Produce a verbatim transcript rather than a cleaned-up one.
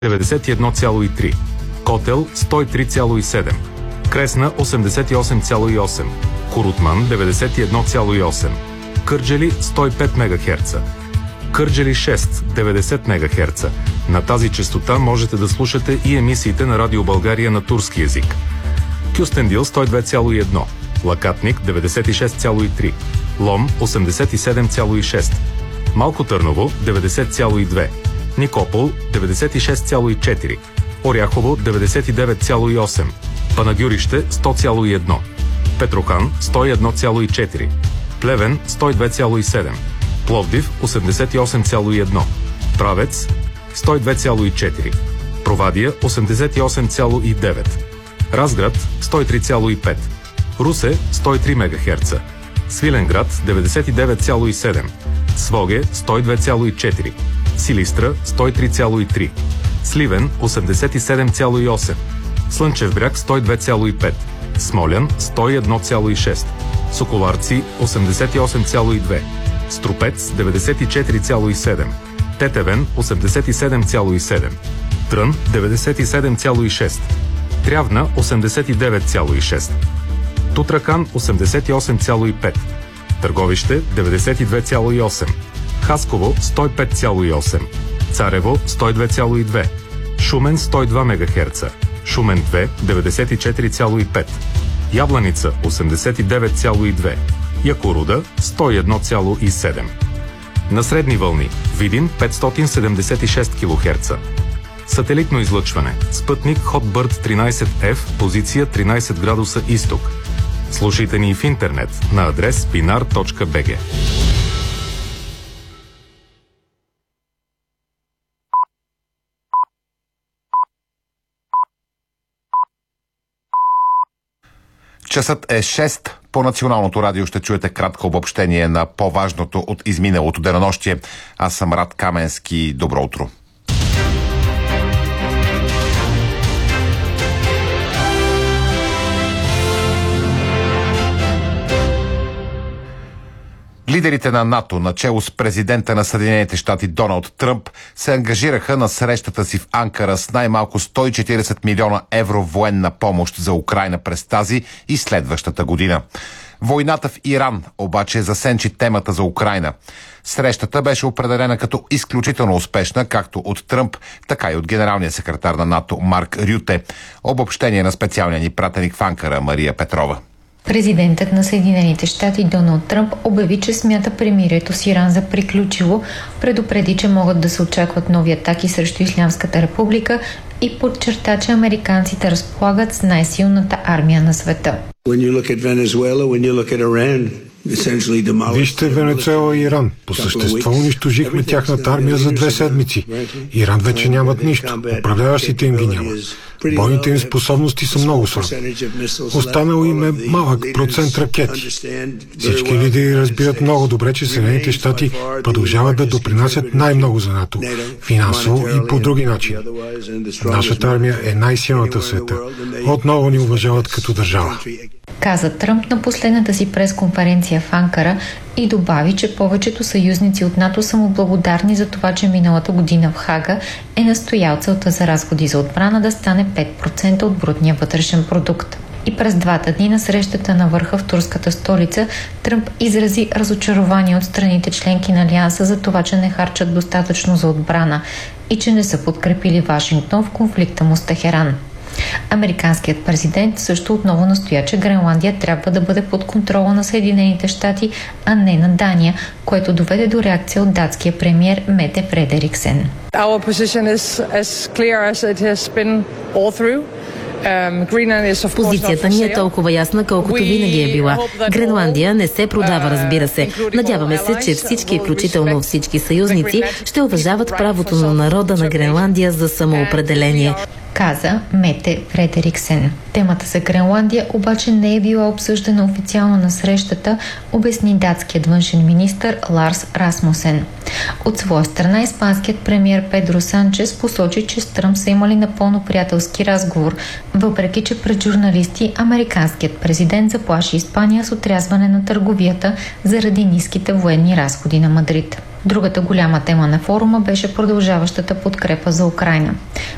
деветдесет и едно цяло и три, Котел сто и три цяло и седем, Кресна осемдесет и осем цяло и осем, Курутман деветдесет и едно цяло и осем, Кърджали сто и пет мегахерца, Кърджали шест деветдесет мегахерца. На тази честота можете да слушате и емисиите на Радио България на турски език. Кюстендил сто и две цяло и едно, Лакатник деветдесет и шест цяло и три, Лом осемдесет и седем цяло и шест, Малко Търново деветдесет цяло и две, Никопол деветдесет и шест цяло и четири, Оряхово деветдесет и девет цяло и осем, Панагюрище сто цяло и едно, Петрохан сто и едно цяло и четири, Плевен сто и две цяло и седем, Пловдив осемдесет и осем цяло и едно, Правец сто и две цяло и четири, Провадия осемдесет и осем цяло и девет, Разград сто и три цяло и пет, Русе сто и три мегахерца, Свиленград деветдесет и девет цяло и седем, Своге сто и две цяло и четири, Силистра сто и три цяло и три, Сливен осемдесет и седем цяло и осем, Слънчев бряг сто и две цяло и пет, Смолян сто и едно цяло и шест, Соколарци осемдесет и осем цяло и две, Струпец деветдесет и четири цяло и седем, Тетевен осемдесет и седем цяло и седем, Трън деветдесет и седем цяло и шест, Трявна осемдесет и девет цяло и шест, Тутракан осемдесет и осем цяло и пет, Търговище деветдесет и две цяло и осем, Хасково сто и пет цяло и осем, Царево сто и две цяло и две, Шумен сто и два мегахерца, Шумен две деветдесет и четири цяло и пет, Ябланица осемдесет и девет цяло и две, Якоруда сто и едно цяло и седем. На средни вълни Видин петстотин седемдесет и шест килохерца. Сателитно излъчване. Спътник Hotbird тринайсет еф, позиция тринайсет градуса изток. Слушайте ни в интернет на адрес пинар точка би джи. Часът е шест. По Националното радио ще чуете кратко обобщение на по-важното от изминалото денонощие. Аз съм Рад Каменски. Добро утро. Лидерите на НАТО, начело с президента на Съединените щати Доналд Тръмп, се ангажираха на срещата си в Анкара с най-малко сто и четирийсет милиона евро военна помощ за Украйна през тази и следващата година. Войната в Иран обаче засенчи темата за Украйна. Срещата беше определена като изключително успешна, както от Тръмп, така и от генералния секретар на НАТО Марк Рюте. Обобщение на специалния ни пратеник в Анкара Мария Петрова. Президентът на Съединените щати Доналд Тръмп обяви, че смята премирието с Иран за приключило, предупреди, че могат да се очакват нови атаки срещу Ислямската република и подчерта, че американците разполагат с най-силната армия на света. Вижте Венецуела и Иран. По същество унищожихме тяхната армия за две седмици. Иран вече нямат нищо. Управляващите им ги няма. Бойните им способности са много слаби. Останало им е малък процент ракети. Всички лидери разбират много добре, че Съединените щати продължават да допринасят най-много за НАТО, финансово и по други начини. Нашата армия е най-силната в света. Отново ни уважават като държава. Каза Тръмп на последната си пресконференция в Анкара и добави, че повечето съюзници от НАТО са му благодарни за това, че миналата година в Хага е настоял целта за разходи за отбрана да стане пет процента от брутния вътрешен продукт. И през двата дни на срещата на върха в турската столица Тръмп изрази разочарование от страните членки на Алианса за това, че не харчат достатъчно за отбрана и че не са подкрепили Вашингтон в конфликта му с Техеран. Американският президент също отново настоя, че Гренландия трябва да бъде под контрола на Съединените щати, а не на Дания, което доведе до реакция от датския премиер Мете Фредериксен. Our position is as clear as it has been all through. Позицията ни е толкова ясна, колкото винаги е била. Гренландия не се продава, разбира се. Надяваме се, че всички, включително всички съюзници, ще уважават правото на народа на Гренландия за самоопределение, каза Мете Фредериксен. Темата за Гренландия обаче не е била обсъждана официално на срещата, обясни датският външен министър Ларс Расмусен. От своя страна испанският премиер Педро Санчес посочи, че с Тръмп са имали напълно приятелски разговор, въпреки че пред журналисти американският президент заплаши Испания с отрязване на търговията заради ниските военни разходи на Мадрид. Другата голяма тема на форума беше продължаващата подкрепа за Украйна.